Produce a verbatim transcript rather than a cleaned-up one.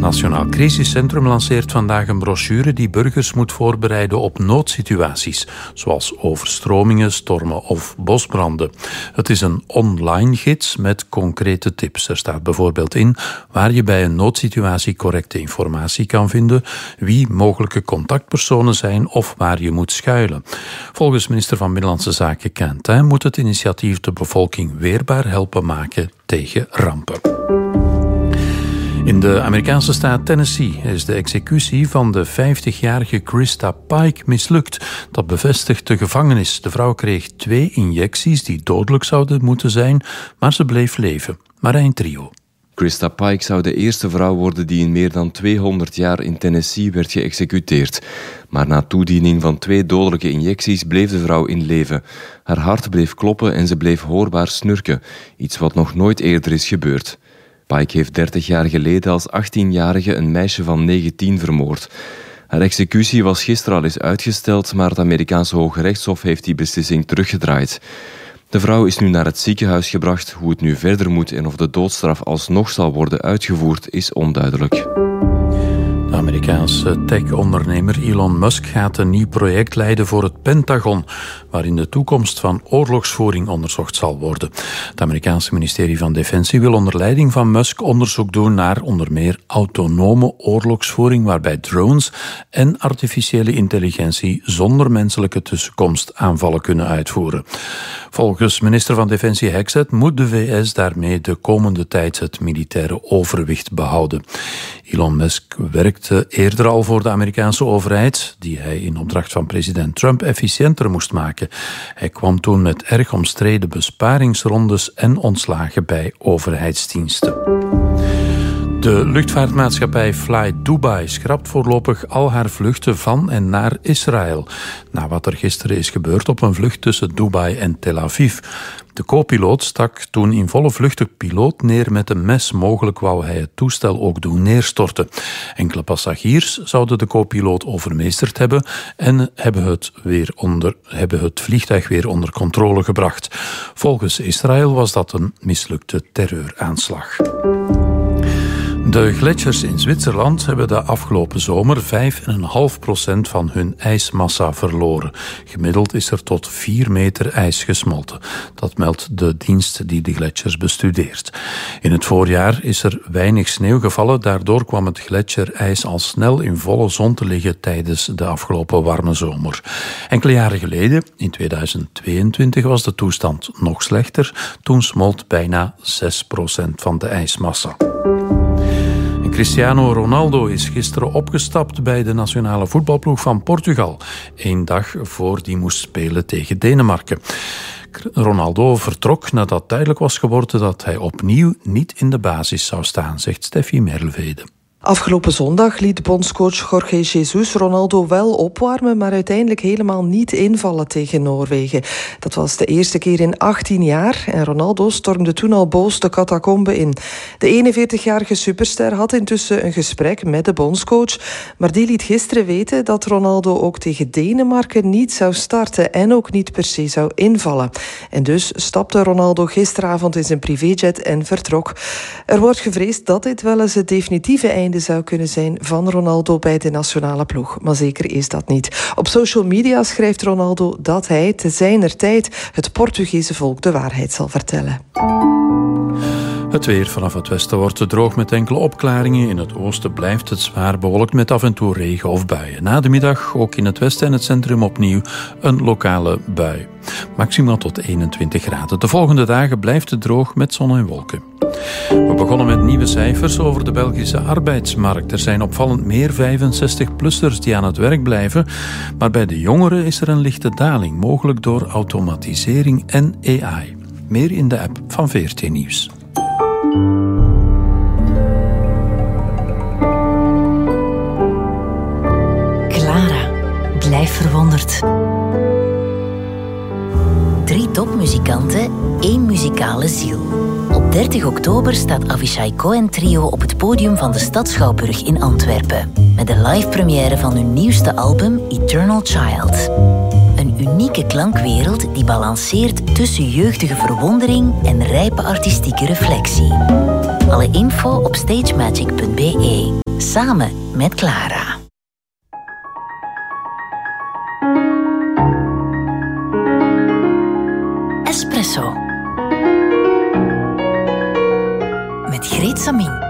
Nationaal Crisiscentrum lanceert vandaag een brochure die burgers moet voorbereiden op noodsituaties, zoals overstromingen, stormen of bosbranden. Het is een online gids met concrete tips. Er staat bijvoorbeeld in waar je bij een noodsituatie correcte informatie kan vinden, wie mogelijke contactpersonen zijn of waar je moet schuilen. Volgens minister van Binnenlandse Zaken Quentin moet het initiatief de bevolking weerbaar helpen maken tegen rampen. In de Amerikaanse staat Tennessee is de executie van de vijftigjarige Krista Pike mislukt. Dat bevestigt de gevangenis. De vrouw kreeg twee injecties die dodelijk zouden moeten zijn, maar ze bleef leven. Marijn Trio. Krista Pike zou de eerste vrouw worden die in meer dan tweehonderd jaar in Tennessee werd geëxecuteerd. Maar na toediening van twee dodelijke injecties bleef de vrouw in leven. Haar hart bleef kloppen en ze bleef hoorbaar snurken. Iets wat nog nooit eerder is gebeurd. Pike heeft dertig jaar geleden als achttienjarige een meisje van negentien vermoord. Haar executie was gisteren al eens uitgesteld, maar het Amerikaanse Hoge Rechtshof heeft die beslissing teruggedraaid. De vrouw is nu naar het ziekenhuis gebracht. Hoe het nu verder moet en of de doodstraf alsnog zal worden uitgevoerd, is onduidelijk. De Amerikaanse tech-ondernemer Elon Musk gaat een nieuw project leiden voor het Pentagon, waarin de toekomst van oorlogsvoering onderzocht zal worden. Het Amerikaanse ministerie van Defensie wil onder leiding van Musk onderzoek doen naar onder meer autonome oorlogsvoering, waarbij drones en artificiële intelligentie zonder menselijke tussenkomst aanvallen kunnen uitvoeren. Volgens minister van Defensie Hexet moet de V S daarmee de komende tijd het militaire overwicht behouden. Elon Musk werkte eerder al voor de Amerikaanse overheid, die hij in opdracht van president Trump efficiënter moest maken. Hij kwam toen met erg omstreden besparingsrondes en ontslagen bij overheidsdiensten. De luchtvaartmaatschappij Fly Dubai schrapt voorlopig al haar vluchten van en naar Israël, na wat er gisteren is gebeurd op een vlucht tussen Dubai en Tel Aviv. De co-piloot stak toen in volle vlucht de piloot neer met een mes. Mogelijk wou hij het toestel ook doen neerstorten. Enkele passagiers zouden de co-piloot overmeesterd hebben en hebben het, weer onder, hebben het vliegtuig weer onder controle gebracht. Volgens Israël was dat een mislukte terreuraanslag. De gletsjers in Zwitserland hebben de afgelopen zomer vijf komma vijf procent van hun ijsmassa verloren. Gemiddeld is er tot vier meter ijs gesmolten. Dat meldt de dienst die de gletsjers bestudeert. In het voorjaar is er weinig sneeuw gevallen. Daardoor kwam het gletsjerijs al snel in volle zon te liggen tijdens de afgelopen warme zomer. Enkele jaren geleden, in tweeduizend tweeëntwintig, was de toestand nog slechter. Toen smolt bijna zes procent van de ijsmassa. Cristiano Ronaldo is gisteren opgestapt bij de nationale voetbalploeg van Portugal. Eén dag voor die moest spelen tegen Denemarken. Ronaldo vertrok nadat duidelijk was geworden dat hij opnieuw niet in de basis zou staan, zegt Steffi Merlevede. Afgelopen zondag liet bondscoach Jorge Jesus Ronaldo wel opwarmen, maar uiteindelijk helemaal niet invallen tegen Noorwegen. Dat was de eerste keer in achttien jaar en Ronaldo stormde toen al boos de catacombe in. De eenenveertigjarige superster had intussen een gesprek met de bondscoach, maar die liet gisteren weten dat Ronaldo ook tegen Denemarken niet zou starten en ook niet per se zou invallen. En dus stapte Ronaldo gisteravond in zijn privéjet en vertrok. Er wordt gevreesd dat dit wel eens het definitieve einde zou kunnen zijn van Ronaldo bij de nationale ploeg. Maar zeker is dat niet. Op social media schrijft Ronaldo dat hij te zijner tijd het Portugese volk de waarheid zal vertellen. Het weer vanaf het westen wordt het droog met enkele opklaringen. In het oosten blijft het zwaar bewolkt met af en toe regen of buien. Na de middag ook in het westen en het centrum opnieuw een lokale bui. Maximaal tot eenentwintig graden. De volgende dagen blijft het droog met zon en wolken. We begonnen met nieuwe cijfers over de Belgische arbeidsmarkt. Er zijn opvallend meer vijfenzestig-plussers die aan het werk blijven. Maar bij de jongeren is er een lichte daling, mogelijk door automatisering en A I. Meer in de app van V R T Nieuws. Clara, blijf verwonderd. Drie topmuzikanten, één muzikale ziel. Op dertig oktober staat Avishai Cohen Trio op het podium van de Stadsschouwburg in Antwerpen. Met de live première van hun nieuwste album Eternal Child. Een unieke klankwereld die balanceert tussen jeugdige verwondering en rijpe artistieke reflectie. Alle info op stagemagic punt b e. samen met Clara. Espresso. Met Greet Samin.